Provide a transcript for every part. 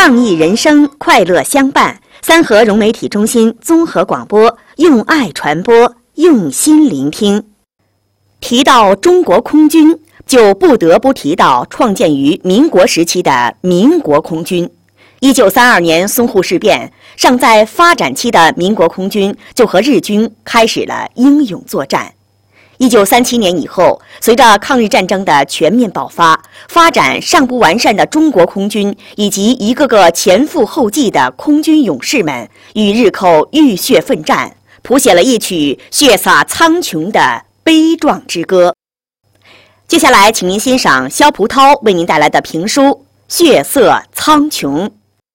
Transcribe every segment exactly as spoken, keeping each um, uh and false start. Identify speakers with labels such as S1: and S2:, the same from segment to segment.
S1: 抗疫人生，快乐相伴。三河融媒体中心综合广播，用爱传播，用心聆听。提到中国空军，就不得不提到创建于民国时期的民国空军。一九三二年淞沪事变，尚在发展期的民国空军就和日军开始了英勇作战。一九三七年以后，随着抗日战争的全面爆发，发展尚不完善的中国空军以及一个个前赴后继的空军勇士们与日寇浴血奋战，谱写了一曲血洒苍穹的悲壮之歌。接下来，请您欣赏肖蒲涛为您带来的评书《血色苍穹》。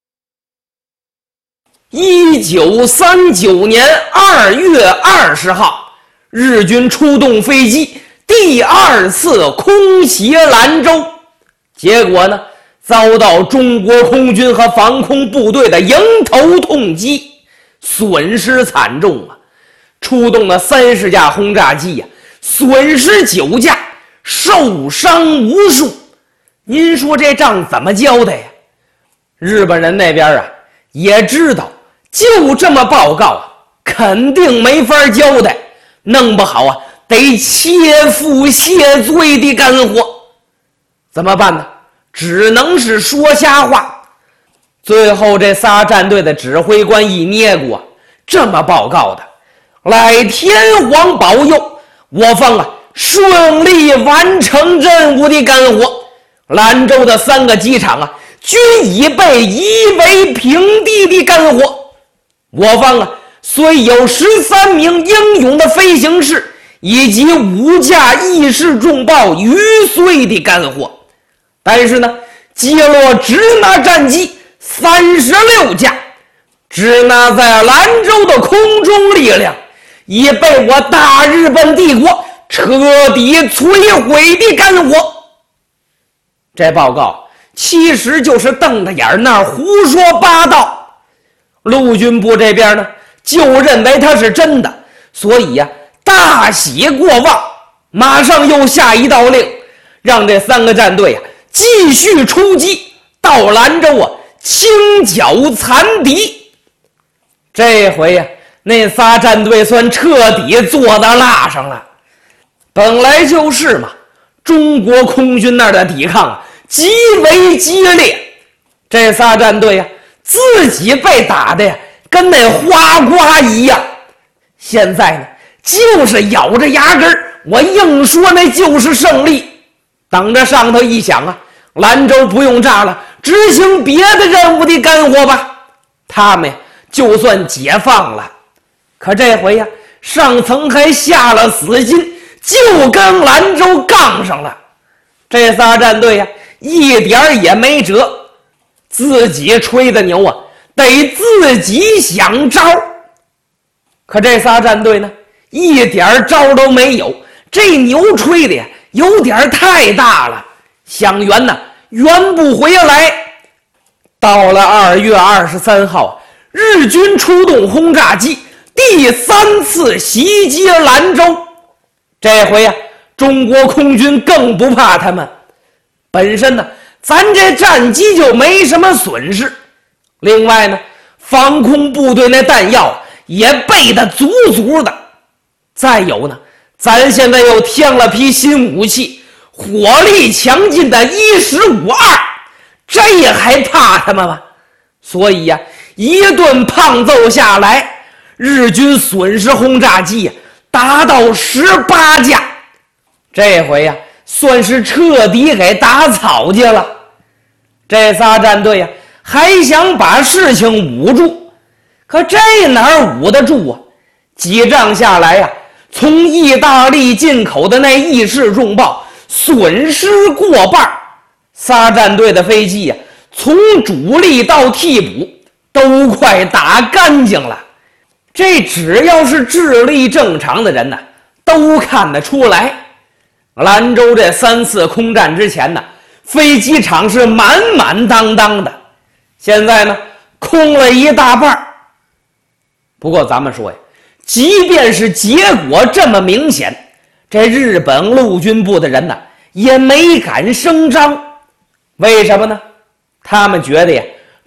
S2: 一九三九年二月二十号，日军出动飞机第二次空袭兰州，结果呢，遭到中国空军和防空部队的迎头痛击，损失惨重啊！出动了三十架轰炸机呀、啊，损失九架，受伤无数。您说这账怎么交代呀？日本人那边啊也知道，就这么报告啊，肯定没法交代。弄不好啊，得切腹谢罪的干活，怎么办呢？只能是说瞎话。最后这仨战队的指挥官一捏过，这么报告的：赖天皇保佑，我方啊顺利完成任务的干活。兰州的三个机场啊，均已被夷为平地的干活。我方啊虽有十三名英勇的飞行士以及五架义式重炮余燧的干活，但是呢，击落支那战机三十六架，支那在兰州的空中力量已被我大日本帝国彻底摧毁的干活。这报告其实就是瞪着眼那儿胡说八道。陆军部这边呢，就认为它是真的，所以呀、啊，大喜过望，马上又下一道令，让这三个战队啊继续出击，到兰州啊清剿残敌。这回呀、啊，那仨战队算彻底坐到蜡上了。本来就是嘛，中国空军那儿的抵抗啊极为激烈，这仨战队呀、啊，自己被打的呀跟那花瓜一样，现在呢就是咬着牙根儿，我硬说那就是胜利。等着上头一想啊，兰州不用炸了，执行别的任务的干活吧，他们呀就算解放了。可这回呀，上层还下了死心，就跟兰州杠上了。这仨战队呀一点也没辙，自己吹的牛啊得自己想招。可这仨战队呢一点招都没有，这牛吹的呀有点太大了，想圆呢圆不回来。到了二月二十三号，日军出动轰炸机第三次袭击兰州。这回呀、啊、中国空军更不怕他们，本身呢咱这战机就没什么损失，另外呢防空部队那弹药也备得足足的，再有呢咱现在又添了批新武器，火力强劲的一十五二，这还怕他们吗？所以呀、啊、一顿胖揍下来，日军损失轰炸机达到十八架，这回呀、啊、算是彻底给打草去了。这仨战队呀、啊还想把事情捂住，可这哪捂得住啊？几仗下来呀、啊，从意大利进口的那义式重炮损失过半，仨战队的飞机呀、啊，从主力到替补都快打干净了。这只要是智力正常的人呢，都看得出来。兰州这三次空战之前呢，飞机场是满满当当的。现在呢空了一大半。不过咱们说呀，即便是结果这么明显，这日本陆军部的人呢也没敢声张。为什么呢？他们觉得呀，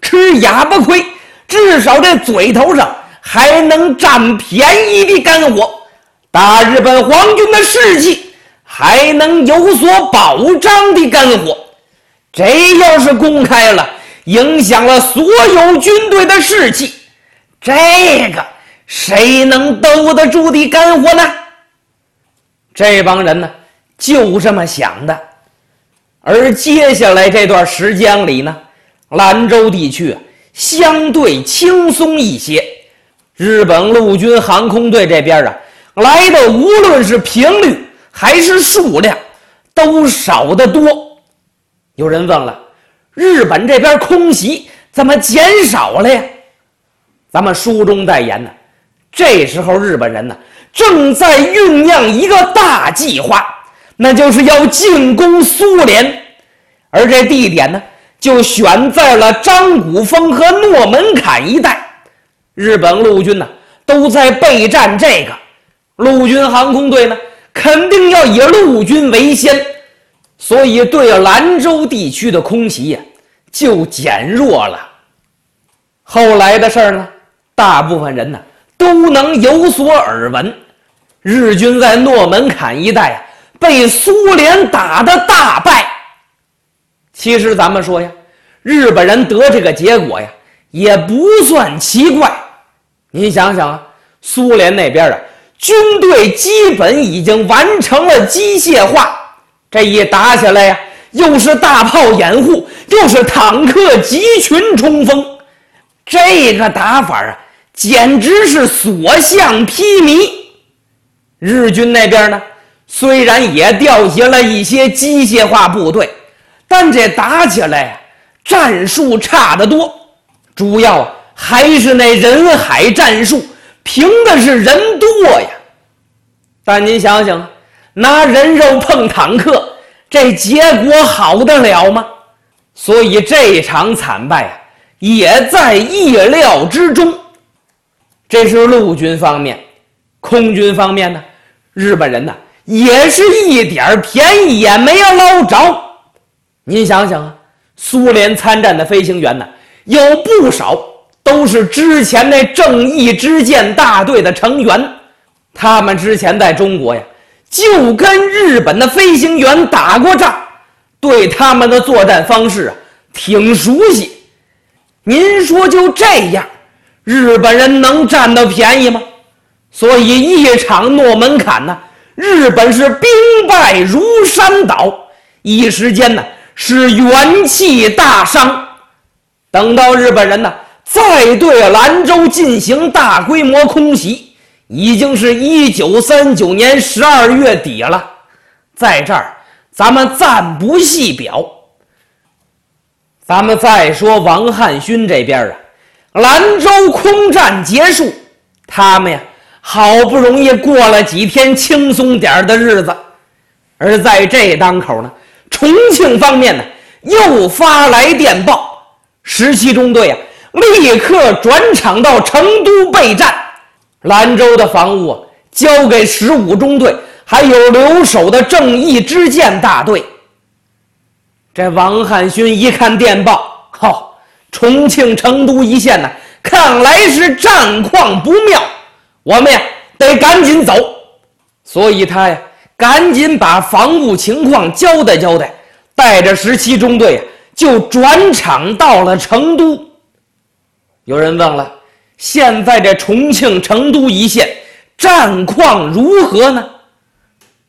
S2: 吃哑巴亏，至少这嘴头上还能占便宜的干活，大日本皇军的士气还能有所保障的干活。这要是公开了，影响了所有军队的士气，这个谁能兜得住的干活呢？这帮人呢就这么想的。而接下来这段时间里呢，兰州地区相对轻松一些，日本陆军航空队这边啊来的无论是频率还是数量都少得多。有人问了，日本这边空袭怎么减少了呀？咱们书中在言呢，这时候日本人呢正在酝酿一个大计划，那就是要进攻苏联，而这地点呢就选在了张古峰和诺门坎一带。日本陆军呢都在备战这个，陆军航空队呢肯定要以陆军为先，所以对兰州地区的空袭呀就减弱了。后来的事儿呢，大部分人呢都能有所耳闻。日军在诺门坎一带啊被苏联打得大败。其实咱们说呀，日本人得这个结果呀也不算奇怪。您想想啊，苏联那边啊军队基本已经完成了机械化，这一打起来呀，又是大炮掩护，又是坦克集群冲锋，这个打法啊简直是所向披靡。日军那边呢虽然也调集了一些机械化部队，但这打起来啊战术差得多，主要啊还是那人海战术，凭的是人多呀。但您想想，拿人肉碰坦克，这结果好得了吗？所以这场惨败啊也在意料之中。这是陆军方面。空军方面呢，日本人呢也是一点便宜也没有捞着。您想想啊，苏联参战的飞行员呢有不少都是之前那正义之剑大队的成员，他们之前在中国呀就跟日本的飞行员打过仗，对他们的作战方式啊挺熟悉。您说就这样，日本人能占到便宜吗？所以一场诺门坎呢，日本是兵败如山倒，一时间呢是元气大伤。等到日本人呢再对兰州进行大规模空袭，已经是一九三九年十二月底了。在这儿咱们暂不细表。咱们再说王汉勋这边啊，兰州空战结束，他们呀好不容易过了几天轻松点的日子。而在这当口呢，重庆方面呢又发来电报，十七中队啊立刻转场到成都备战，兰州的防务啊交给十五中队还有留守的正义之剑大队。这王汉勋一看电报，好、哦，重庆成都一线呢看来是战况不妙，我们呀得赶紧走。所以他呀赶紧把防务情况交代交代，带着十七中队就转场到了成都。有人问了，现在这重庆成都一线战况如何呢？